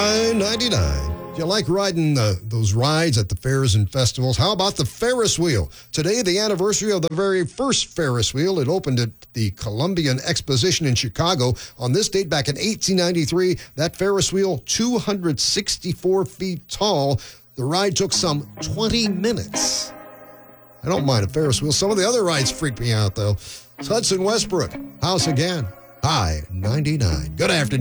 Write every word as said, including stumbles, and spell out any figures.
I ninety-nine. Do you like riding uh, those rides at the fairs and festivals? How about the Ferris wheel? Today, the anniversary of the very first Ferris wheel. It opened at the Columbian Exposition in Chicago. On this date, back in eighteen ninety-three, that Ferris wheel, two hundred sixty-four feet tall. The ride took some twenty minutes. I don't mind a Ferris wheel. Some of the other rides freak me out, though. Hudson Westbrook, House Again, I ninety-nine. Good afternoon.